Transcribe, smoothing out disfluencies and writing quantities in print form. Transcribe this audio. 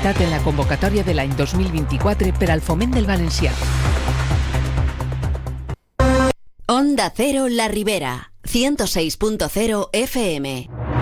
participat en la convocatòria de l'any 2024 per al foment del valencià. Onda Cero La Ribera, 106.0 FM.